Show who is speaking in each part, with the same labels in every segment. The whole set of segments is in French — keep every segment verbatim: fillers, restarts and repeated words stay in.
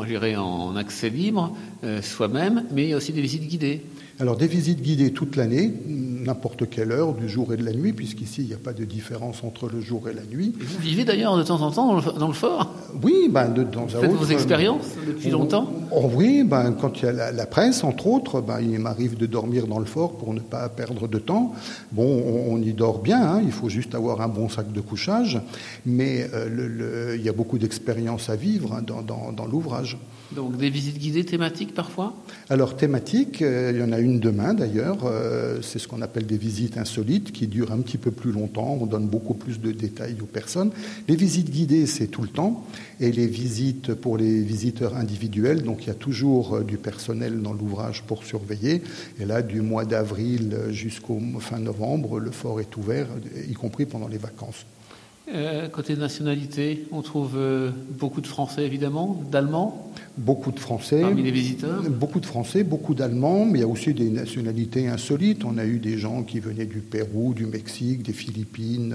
Speaker 1: j'irai en accès libre, euh, soi-même, mais il y a aussi des visites guidées.
Speaker 2: Alors des visites guidées toute l'année, n'importe quelle heure du jour et de la nuit, puisqu'ici il n'y a pas de différence entre le jour et la nuit.
Speaker 1: Et vous vivez d'ailleurs de temps en temps dans le, dans le fort ?
Speaker 2: Oui, ben de temps à autre.
Speaker 1: Faites vos expériences depuis
Speaker 2: on,
Speaker 1: longtemps ?
Speaker 2: on, Oui, ben quand il y a la, la presse, entre autres, ben il m'arrive de dormir dans le fort pour ne pas perdre de temps. Bon, on, on y dort bien, hein, il faut juste avoir un bon sac de couchage, mais euh, le, le, il y a beaucoup d'expériences à vivre hein, dans, dans, dans l'ouvrage.
Speaker 1: Donc des visites guidées thématiques parfois ?
Speaker 2: Alors thématiques, euh, il y en a une demain d'ailleurs, euh, c'est ce qu'on appelle des visites insolites qui durent un petit peu plus longtemps, on donne beaucoup plus de détails aux personnes. Les visites guidées, c'est tout le temps, et les visites pour les visiteurs individuels, donc il y a toujours euh, du personnel dans l'ouvrage pour surveiller, et là du mois d'avril jusqu'au fin novembre, le fort est ouvert, y compris pendant les vacances.
Speaker 1: Euh, côté nationalité, on trouve euh, beaucoup de Français évidemment, d'Allemands.
Speaker 2: Beaucoup de Français.
Speaker 1: Parmi les visiteurs.
Speaker 2: Beaucoup de Français, beaucoup d'Allemands, mais il y a aussi des nationalités insolites. On a eu des gens qui venaient du Pérou, du Mexique, des Philippines,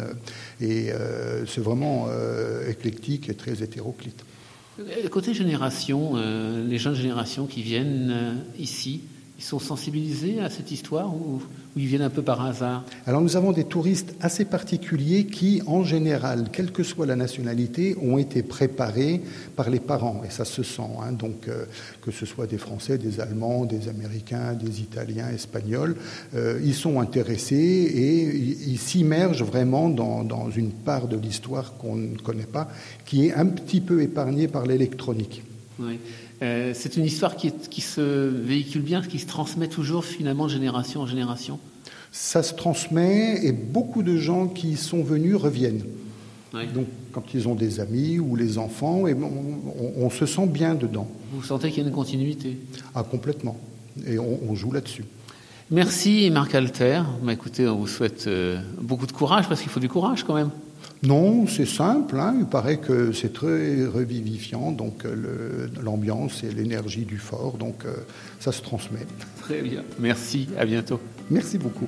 Speaker 2: et euh, c'est vraiment euh, éclectique et très hétéroclite.
Speaker 1: Côté génération, euh, les jeunes générations qui viennent euh, ici, ils sont sensibilisés à cette histoire ou, ou ils viennent un peu par hasard ?
Speaker 2: Alors nous avons des touristes assez particuliers qui, en général, quelle que soit la nationalité, ont été préparés par les parents. Et ça se sent. Hein, donc euh, que ce soit des Français, des Allemands, des Américains, des Italiens, Espagnols, euh, ils sont intéressés et ils, ils s'immergent vraiment dans, dans une part de l'histoire qu'on ne connaît pas, qui est un petit peu épargnée par l'électronique.
Speaker 1: Oui. Euh, c'est une histoire qui, est, qui se véhicule bien, qui se transmet toujours finalement de génération en génération.
Speaker 2: Ça se transmet et beaucoup de gens qui sont venus reviennent.
Speaker 1: Oui.
Speaker 2: Donc quand ils ont des amis ou les enfants, et on, on, on se sent bien dedans.
Speaker 1: Vous sentez qu'il y a une continuité ?
Speaker 2: Ah, complètement. Et on, on joue là-dessus.
Speaker 1: Merci Marc Alter. Bah, écoutez, on vous souhaite euh, beaucoup de courage, parce qu'il faut du courage quand même.
Speaker 2: Non, c'est simple. Hein. Il paraît que c'est très revivifiant, donc le, l'ambiance et l'énergie du fort, donc euh, ça se transmet.
Speaker 1: Très bien. Merci. À bientôt.
Speaker 2: Merci beaucoup.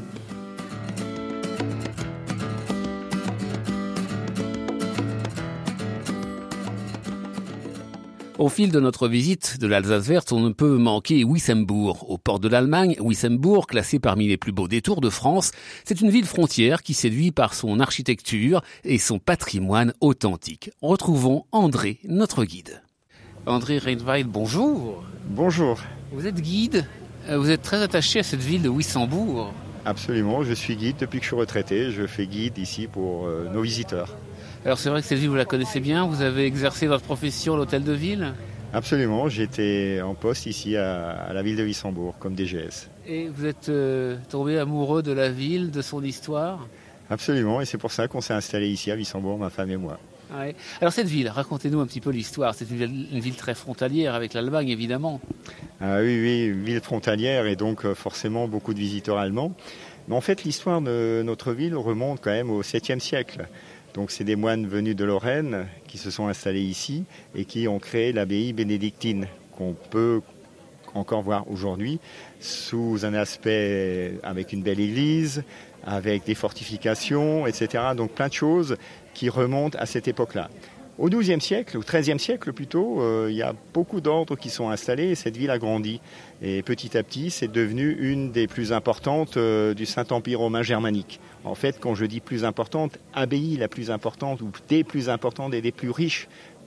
Speaker 3: Au fil de notre visite de l'Alsace verte, on ne peut manquer Wissembourg. Au port de l'Allemagne, Wissembourg, classé parmi les plus beaux détours de France, c'est une ville frontière qui séduit par son architecture et son patrimoine authentique. Retrouvons André, notre guide. André Reinwald, bonjour.
Speaker 4: Bonjour.
Speaker 3: Vous êtes guide, vous êtes très attaché à cette ville de Wissembourg.
Speaker 4: Absolument, je suis guide depuis que je suis retraité. Je fais guide ici pour euh, nos visiteurs.
Speaker 3: Alors c'est vrai que cette ville, vous la connaissez bien, vous avez exercé votre profession à l'hôtel de ville ?
Speaker 4: Absolument, j'étais en poste ici à, à la ville de Wissembourg comme D G S.
Speaker 3: Et vous êtes euh, tombé amoureux de la ville, de son histoire ?
Speaker 4: Absolument, et c'est pour ça qu'on s'est installé ici à Wissembourg, ma femme et moi.
Speaker 3: Ouais. Alors cette ville, racontez-nous un petit peu l'histoire. C'est une ville, une ville très frontalière avec l'Allemagne, évidemment.
Speaker 4: Ah oui, oui, une ville frontalière et donc forcément beaucoup de visiteurs allemands. Mais en fait, l'histoire de notre ville remonte quand même au septième siècle. Donc c'est des moines venus de Lorraine qui se sont installés ici et qui ont créé l'abbaye bénédictine qu'on peut encore voir aujourd'hui sous un aspect avec une belle église, avec des fortifications, et cetera. Donc plein de choses qui remontent à cette époque-là. Au douzième siècle, au treizième siècle plutôt, euh, il y a beaucoup d'ordres qui sont installés et cette ville a grandi. Et petit à petit, c'est devenu une des plus importantes euh, du Saint-Empire romain germanique. En fait, quand je dis plus importante, abbaye la plus importante ou des plus importantes et des plus riches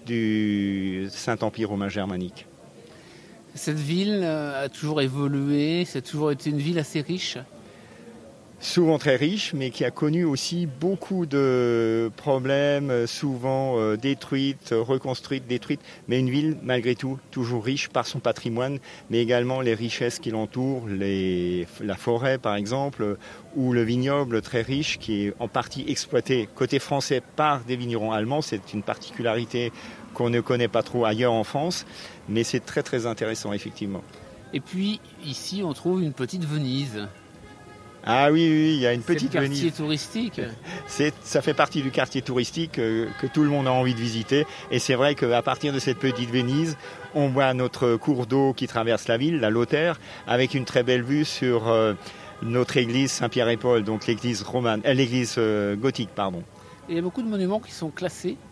Speaker 4: du Saint-Empire romain germanique.
Speaker 3: Cette ville a toujours évolué, ça a toujours été une ville assez riche ?
Speaker 4: Souvent très riche, mais qui a connu aussi beaucoup de problèmes, souvent euh, détruites, reconstruites, détruites, mais une ville malgré tout toujours riche par son patrimoine, mais également les richesses qui l'entourent, les, la forêt par exemple, ou le vignoble très riche qui est en partie exploité côté français par des vignerons allemands. C'est une particularité qu'on ne connaît pas trop ailleurs en France, mais c'est très très intéressant effectivement.
Speaker 3: Et puis ici on trouve une petite Venise.
Speaker 4: Ah oui, oui, il y a une petite
Speaker 3: Venise.
Speaker 4: Venise.
Speaker 3: C'est le quartier touristique.
Speaker 4: C'est, ça fait partie du quartier touristique que, que tout le monde a envie de visiter. Et c'est vrai qu'à partir de cette petite Venise, on voit notre cours d'eau qui traverse la ville, la Lothaire, avec une très belle vue sur euh, notre église Saint-Pierre et Paul, donc l'église romane, euh, l'église euh, gothique, pardon.
Speaker 3: Et il y a beaucoup de monuments qui sont classés.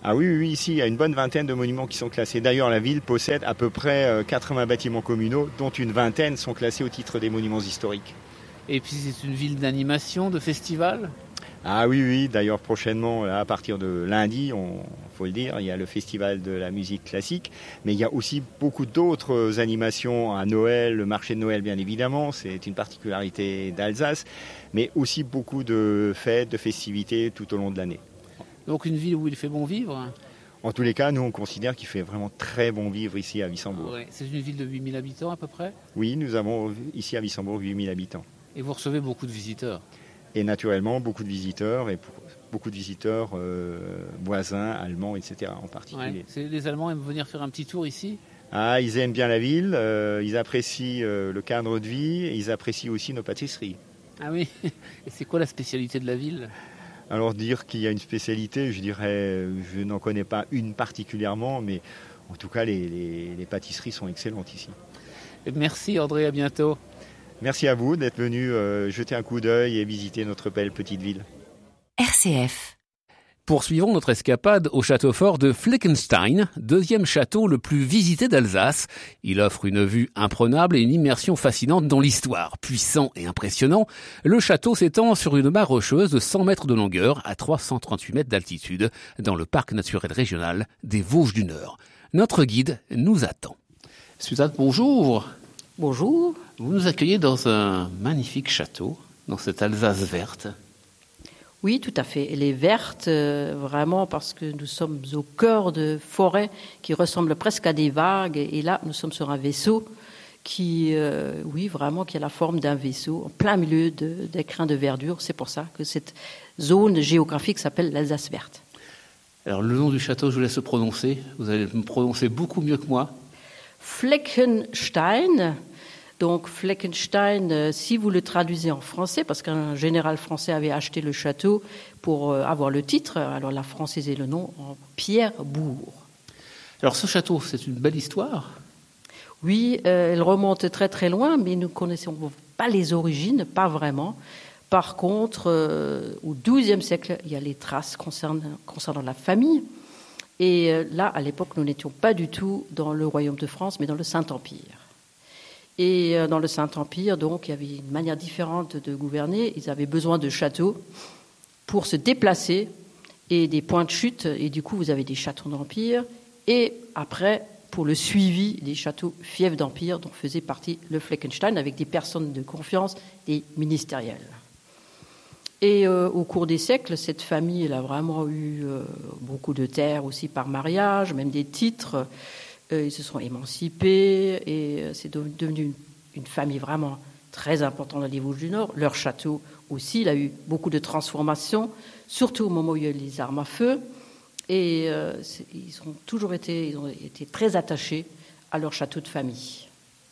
Speaker 4: Ah oui, oui, ici, il y a une bonne vingtaine de monuments qui sont classés. D'ailleurs, la ville possède à peu près quatre-vingts bâtiments communaux, dont une vingtaine sont classés au titre des monuments historiques.
Speaker 1: Et puis c'est une ville d'animation, de festival ?
Speaker 4: Ah oui, oui, d'ailleurs prochainement, là, à partir de lundi, il faut le dire, il y a le festival de la musique classique, mais il y a aussi beaucoup d'autres animations à Noël, le marché de Noël bien évidemment, c'est une particularité d'Alsace, mais aussi beaucoup de fêtes, de festivités tout au long de l'année.
Speaker 1: Donc une ville où il fait bon vivre ?
Speaker 4: En tous les cas, nous on considère qu'il fait vraiment très bon vivre ici à Wissembourg.
Speaker 1: Ouais, c'est une ville de huit mille habitants à peu près ?
Speaker 4: Oui, nous avons ici à Wissembourg huit mille habitants.
Speaker 1: Et vous recevez beaucoup de visiteurs ?
Speaker 4: Et naturellement, beaucoup de visiteurs, et pour, beaucoup de visiteurs euh, voisins, allemands, et cetera en particulier.
Speaker 1: Ouais. C'est, les Allemands aiment venir faire un petit tour ici ?
Speaker 4: Ah, ils aiment bien la ville, euh, ils apprécient euh, le cadre de vie, et ils apprécient aussi nos pâtisseries.
Speaker 1: Ah oui. Et c'est quoi la spécialité de la ville ?
Speaker 4: Alors dire qu'il y a une spécialité, je dirais, je n'en connais pas une particulièrement, mais en tout cas, les, les, les pâtisseries sont excellentes ici.
Speaker 1: Merci André, à bientôt.
Speaker 4: Merci à vous d'être venu euh, jeter un coup d'œil et visiter notre belle petite ville.
Speaker 3: R C F. Poursuivons notre escapade au château fort de Fleckenstein, deuxième château le plus visité d'Alsace. Il offre une vue imprenable et une immersion fascinante dans l'histoire. Puissant et impressionnant, le château s'étend sur une mare rocheuse de cent mètres de longueur à trois cent trente-huit mètres d'altitude dans le parc naturel régional des Vosges du Nord. Notre guide nous attend.
Speaker 1: Suzanne, bonjour.
Speaker 5: Bonjour.
Speaker 1: Vous nous accueillez dans un magnifique château, dans cette Alsace verte.
Speaker 5: Oui, tout à fait. Elle est verte, euh, vraiment, parce que nous sommes au cœur de forêts qui ressemblent presque à des vagues. Et là, nous sommes sur un vaisseau qui, euh, oui, vraiment, qui a la forme d'un vaisseau, en plein milieu de, d'écrins de verdure. C'est pour ça que cette zone géographique s'appelle l'Alsace verte.
Speaker 1: Alors, le nom du château, je vous laisse le prononcer. Vous allez me prononcer beaucoup mieux que moi.
Speaker 5: Fleckenstein. Donc Fleckenstein, euh, si vous le traduisez en français, parce qu'un général français avait acheté le château pour euh, avoir le titre, alors l'a francisé le nom en Pierrebourg.
Speaker 1: Alors ce château, c'est une belle histoire.
Speaker 5: Oui, euh, elle remonte très très loin, mais nous ne connaissons pas les origines, pas vraiment. Par contre, euh, au douzième siècle, il y a les traces concernant, concernant la famille. Et euh, là, à l'époque, nous n'étions pas du tout dans le royaume de France, mais dans le Saint-Empire. Et dans le Saint-Empire, donc, il y avait une manière différente de gouverner. Ils avaient besoin de châteaux pour se déplacer et des points de chute. Et du coup, vous avez des châteaux d'Empire. Et après, pour le suivi des châteaux fiefs d'Empire, dont faisait partie le Fleckenstein, avec des personnes de confiance, des ministériels. Et euh, au cours des siècles, cette famille elle a vraiment eu euh, beaucoup de terres aussi par mariage, même des titres. Ils se sont émancipés et c'est devenu une, une famille vraiment très importante dans les Vosges du Nord. Leur château aussi, il a eu beaucoup de transformations, surtout au moment où il y a eu les armes à feu. Et euh, ils ont toujours été, ils ont été très attachés à leur château de famille.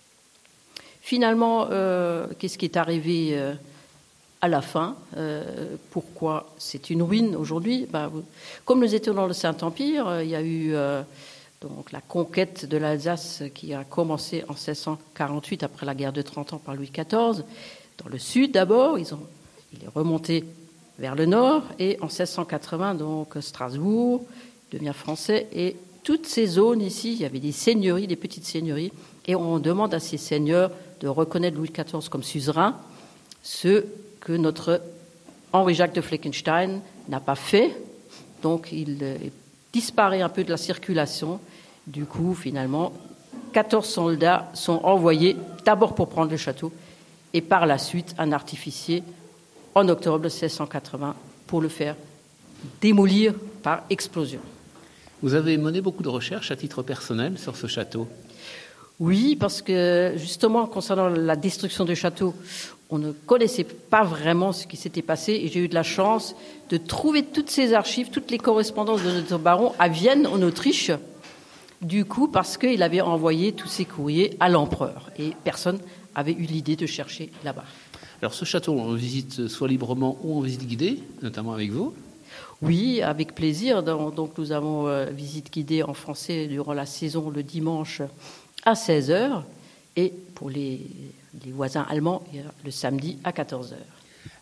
Speaker 5: Finalement, euh, qu'est-ce qui est arrivé euh, à la fin euh, Pourquoi c'est une ruine aujourd'hui? Ben, comme nous étions dans le Saint-Empire, euh, il y a eu... Euh, Donc la conquête de l'Alsace qui a commencé en seize cent quarante-huit après la guerre de trente ans par Louis quatorze. Dans le sud d'abord, ils ont, il est remonté vers le nord et en seize cent quatre-vingts donc Strasbourg devient français et toutes ces zones ici, il y avait des seigneuries, des petites seigneuries et on demande à ces seigneurs de reconnaître Louis quatorze comme suzerain, ce que notre Henri-Jacques de Fleckenstein n'a pas fait. Donc il est disparaît un peu de la circulation. Du coup, finalement, quatorze soldats sont envoyés d'abord pour prendre le château et par la suite un artificier en octobre seize cent quatre-vingts pour le faire démolir par explosion.
Speaker 1: Vous avez mené beaucoup de recherches à titre personnel sur ce château.
Speaker 5: Oui, parce que justement, concernant la destruction du château, on ne connaissait pas vraiment ce qui s'était passé et j'ai eu de la chance de trouver toutes ces archives, toutes les correspondances de notre baron à Vienne, en Autriche, du coup, parce qu'il avait envoyé tous ses courriers à l'empereur et personne n'avait eu l'idée de chercher là-bas.
Speaker 1: Alors ce château, on le visite soit librement ou en visite guidée, notamment avec vous?
Speaker 5: Oui, avec plaisir. Donc nous avons euh, visite guidée en français durant la saison le dimanche à seize heures et pour les, les voisins allemands le samedi à quatorze heures.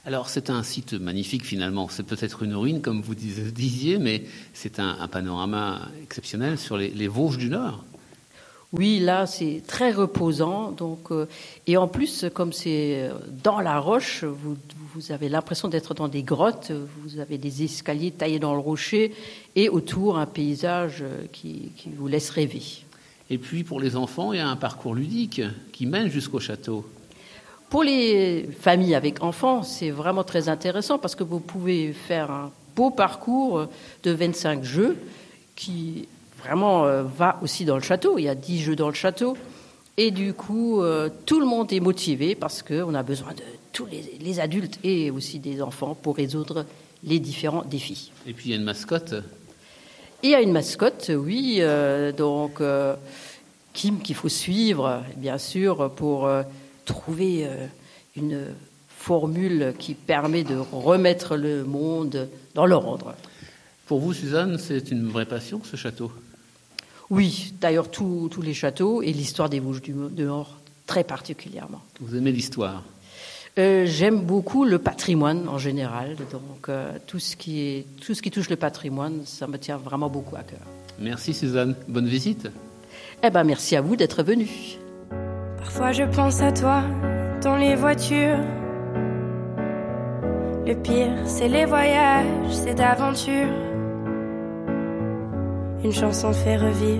Speaker 1: Alors c'est un site magnifique finalement, c'est peut-être une ruine comme vous disiez, mais c'est un, un panorama exceptionnel sur les, les Vosges du Nord.
Speaker 5: Oui, là c'est très reposant, donc, euh, et en plus comme c'est dans la roche, vous, vous avez l'impression d'être dans des grottes, vous avez des escaliers taillés dans le rocher et autour un paysage qui, qui vous laisse rêver.
Speaker 1: Et puis pour les enfants, il y a un parcours ludique qui mène jusqu'au château.
Speaker 5: Pour les familles avec enfants, c'est vraiment très intéressant parce que vous pouvez faire un beau parcours de vingt-cinq jeux qui vraiment va aussi dans le château. Il y a dix jeux dans le château. Et du coup, tout le monde est motivé parce qu'on a besoin de tous les, les adultes et aussi des enfants pour résoudre les différents défis.
Speaker 1: Et puis il y a une mascotte.
Speaker 5: Il y a une mascotte, oui, euh, donc euh, Kim qu'il faut suivre, bien sûr, pour... Euh, trouver une formule qui permet de remettre le monde dans l'ordre.
Speaker 1: Pour vous, Suzanne, c'est une vraie passion, ce château?
Speaker 5: Oui, d'ailleurs, tous les châteaux et l'histoire des Vosges du Nord, très particulièrement.
Speaker 1: Vous aimez l'histoire?
Speaker 5: euh, J'aime beaucoup le patrimoine en général, donc euh, tout ce qui est, tout ce qui touche le patrimoine, ça me tient vraiment beaucoup à cœur.
Speaker 1: Merci Suzanne, bonne visite.
Speaker 5: Eh ben, merci à vous d'être venu.
Speaker 6: Parfois je pense à toi dans les voitures. Le pire, c'est les voyages, c'est d'aventure. Une chanson fait revivre